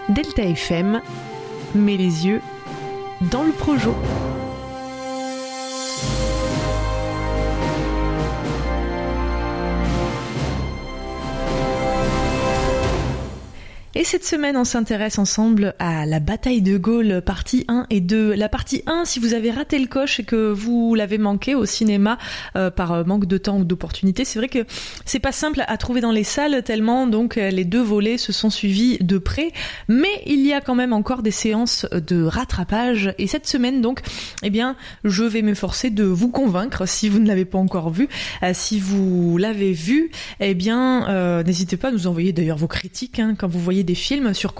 Delta FM met les yeux dans le projo. Et cette semaine, on s'intéresse ensemble à la bataille de Gaulle, partie 1 et 2. La partie 1, si vous avez raté le coche et que vous l'avez manqué au cinéma par manque de temps ou d'opportunité, c'est vrai que c'est pas simple à trouver dans les salles tellement donc les deux volets se sont suivis de près. Mais il y a quand même encore des séances de rattrapage. Et cette semaine donc, eh bien, je vais m'efforcer de vous convaincre si vous ne l'avez pas encore vu. Si vous l'avez vu, eh bien, n'hésitez pas à nous envoyer d'ailleurs vos critiques quand vous voyez des films sur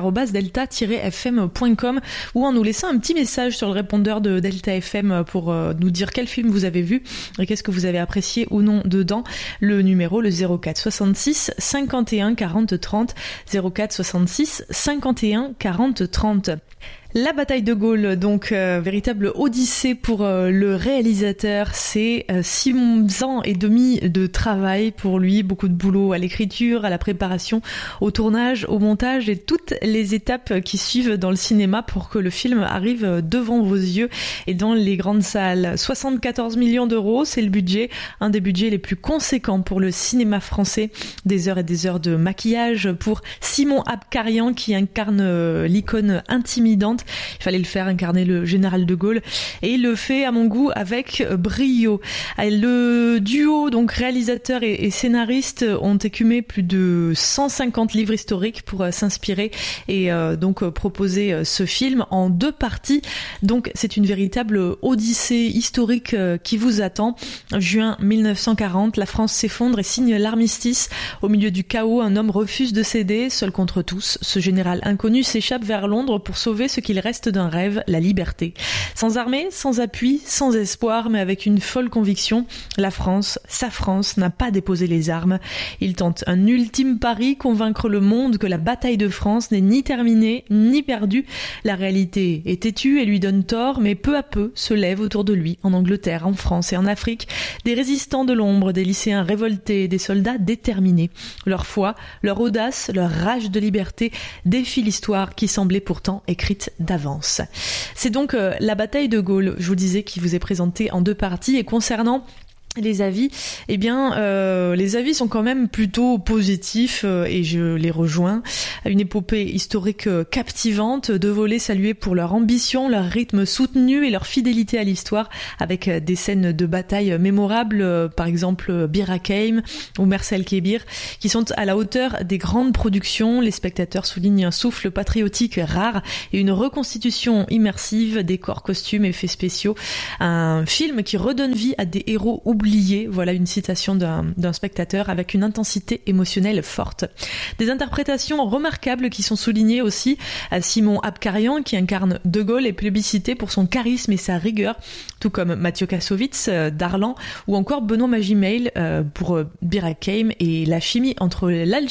contact@delta-fm.com ou en nous laissant un petit message sur le répondeur de Delta FM pour nous dire quel film vous avez vu et qu'est-ce que vous avez apprécié ou non dedans. Le numéro, le 04 66 51 40 30, 04 66 51 40 30. La bataille de Gaulle, donc véritable odyssée pour le réalisateur, c'est 6 ans et demi de travail pour lui, beaucoup de boulot à l'écriture, à la préparation, au tournage, au montage et toutes les étapes qui suivent dans le cinéma pour que le film arrive devant vos yeux et dans les grandes salles. 74 millions d'euros, c'est le budget, un des budgets les plus conséquents pour le cinéma français. Des heures et des heures de maquillage pour Simon Abkarian qui incarne l'icône intimidante. Il fallait le faire, incarner le général de Gaulle, et il le fait à mon goût avec brio. Le duo, donc réalisateur et scénariste, ont écumé plus de 150 livres historiques pour s'inspirer et donc proposer ce film en 2 parties. Donc c'est une véritable odyssée historique qui vous attend. Juin 1940, la France s'effondre et signe l'armistice. Au milieu du chaos, un homme refuse de céder, seul contre tous. Ce général inconnu s'échappe vers Londres pour sauver ce qu'il reste d'un rêve, la liberté. Sans armée, sans appui, sans espoir, mais avec une folle conviction, la France, sa France, n'a pas déposé les armes. Il tente un ultime pari, convaincre le monde que la bataille de France n'est ni terminée, ni perdue. La réalité est têtue et lui donne tort, mais peu à peu se lèvent autour de lui, en Angleterre, en France et en Afrique, des résistants de l'ombre, des lycéens révoltés, des soldats déterminés. Leur foi, leur audace, leur rage de liberté défient l'histoire qui semblait pourtant écrite d'avance. C'est donc la bataille de Gaulle, je vous disais, qui vous est présentée en 2 parties. Et concernant les avis, eh bien, les avis sont quand même plutôt positifs et je les rejoins. Une épopée historique captivante, 2 volets salués pour leur ambition, leur rythme soutenu et leur fidélité à l'histoire, avec des scènes de bataille mémorables, par exemple Bir Hakeim ou Mersel Kébir, qui sont à la hauteur des grandes productions. Les spectateurs soulignent un souffle patriotique rare et une reconstitution immersive, décors, costumes, effets spéciaux. Un film qui redonne vie à des héros oubliés. Voilà une citation d'un spectateur avec une intensité émotionnelle forte. Des interprétations remarquables qui sont soulignées aussi à Simon Abkarian qui incarne De Gaulle est plébiscité pour son charisme et sa rigueur, tout comme Mathieu Kassovitz, Darlan ou encore Benoît Magimel pour Bir Hakeim, et l'alchimie entre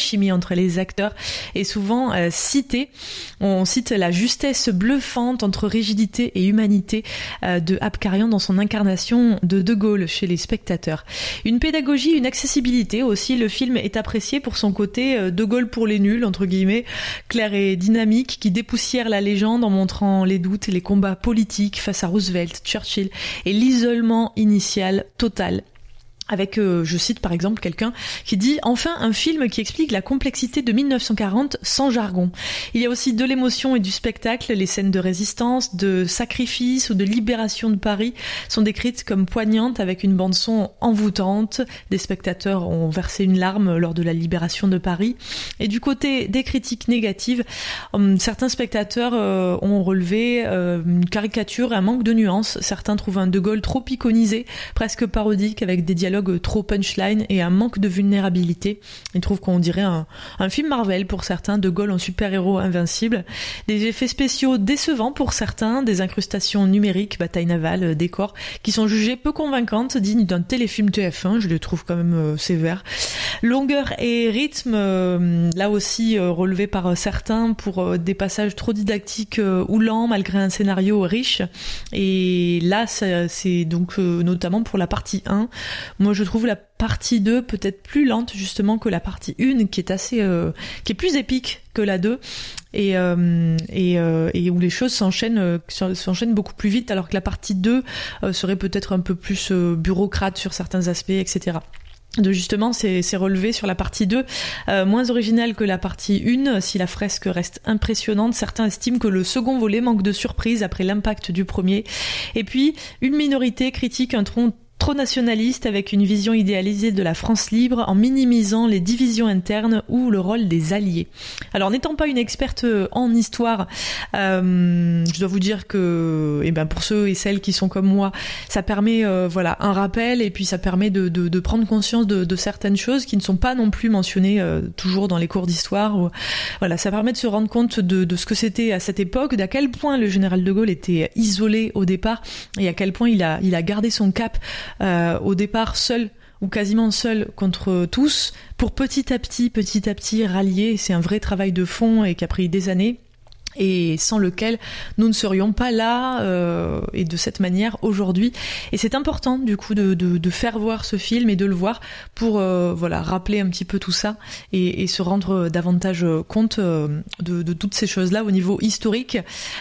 les acteurs est souvent citée. On cite la justesse bluffante entre rigidité et humanité de Abkarian dans son incarnation de De Gaulle chez les spectateurs. Une pédagogie, une accessibilité aussi. Le film est apprécié pour son côté De Gaulle pour les nuls, entre guillemets, clair et dynamique, qui dépoussière la légende en montrant les doutes et les combats politiques face à Roosevelt, Churchill et l'isolement initial total. Avec, je cite par exemple quelqu'un qui dit « Enfin un film qui explique la complexité de 1940 sans jargon ». Il y a aussi de l'émotion et du spectacle. Les scènes de résistance, de sacrifice ou de libération de Paris sont décrites comme poignantes avec une bande-son envoûtante. Des spectateurs ont versé une larme lors de la libération de Paris. Et du côté des critiques négatives, certains spectateurs ont relevé une caricature, un manque de nuances. Certains trouvent un De Gaulle trop iconisé, presque parodique, avec des dialogues trop punchline et un manque de vulnérabilité. Ils trouvent qu'on dirait un film Marvel pour certains, De Gaulle en super-héros invincible. Des effets spéciaux décevants pour certains, des incrustations numériques, bataille navale, décors, qui sont jugées peu convaincantes, dignes d'un téléfilm TF1, je les trouve quand même sévères. Longueur et rythme, là aussi relevé par certains pour des passages trop didactiques ou lents malgré un scénario riche. Et là, c'est donc notamment pour la partie 1. Moi, je trouve la partie 2 peut-être plus lente justement que la partie 1, qui est plus épique que la 2, et où les choses s'enchaînent beaucoup plus vite, alors que la partie 2 serait peut-être un peu plus bureaucrate sur certains aspects, etc. De justement, c'est relevé sur la partie 2, moins originale que la partie 1, si la fresque reste impressionnante. Certains estiment que le second volet manque de surprise après l'impact du premier. Et puis, une minorité critique un ton trop nationaliste avec une vision idéalisée de la France libre en minimisant les divisions internes ou le rôle des alliés. Alors, n'étant pas une experte en histoire, je dois vous dire que pour ceux et celles qui sont comme moi, ça permet un rappel, et puis ça permet de prendre conscience de certaines choses qui ne sont pas non plus mentionnées toujours dans les cours d'histoire. Voilà, ça permet de se rendre compte de ce que c'était à cette époque, d'à quel point le général de Gaulle était isolé au départ, et à quel point il a gardé son cap au départ seul ou quasiment seul contre tous, pour petit à petit rallier. C'est un vrai travail de fond et qui a pris des années, et sans lequel nous ne serions pas là et de cette manière aujourd'hui. Et c'est important du coup de faire voir ce film et de le voir pour rappeler un petit peu tout ça et se rendre davantage compte de toutes ces choses-là au niveau historique.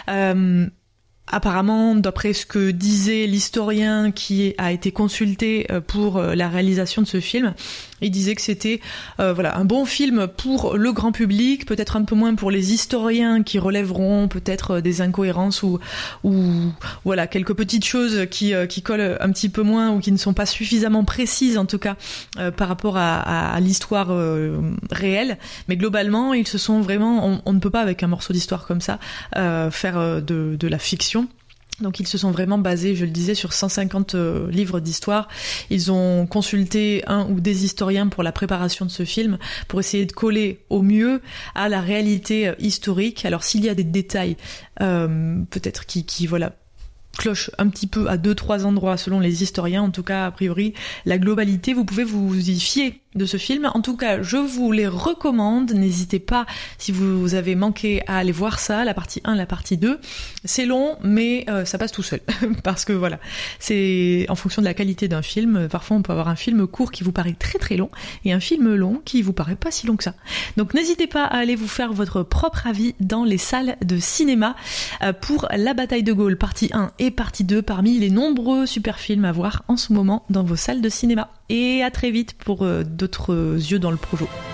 Apparemment, d'après ce que disait l'historien qui a été consulté pour la réalisation de ce film, il disait que c'était un bon film pour le grand public, peut-être un peu moins pour les historiens qui relèveront peut-être des incohérences ou quelques petites choses qui collent un petit peu moins ou qui ne sont pas suffisamment précises en tout cas par rapport à l'histoire réelle. Mais globalement, ils se sont vraiment, on ne peut pas avec un morceau d'histoire comme ça faire de la fiction. Donc ils se sont vraiment basés, je le disais, sur 150 livres d'histoire. Ils ont consulté un ou des historiens pour la préparation de ce film, pour essayer de coller au mieux à la réalité historique. Alors s'il y a des détails peut-être qui cloche un petit peu à 2-3 endroits selon les historiens, en tout cas a priori la globalité, vous pouvez vous y fier de ce film. En tout cas, je vous les recommande, n'hésitez pas si vous avez manqué à aller voir ça, la partie 1, la partie 2. C'est long, mais ça passe tout seul, parce que voilà, c'est en fonction de la qualité d'un film, parfois on peut avoir un film court qui vous paraît très très long, et un film long qui vous paraît pas si long que ça. Donc n'hésitez pas à aller vous faire votre propre avis dans les salles de cinéma pour La Bataille de Gaulle, partie 1 et partie 2, parmi les nombreux super films à voir en ce moment dans vos salles de cinéma. Et à très vite pour d'autres yeux dans le projo.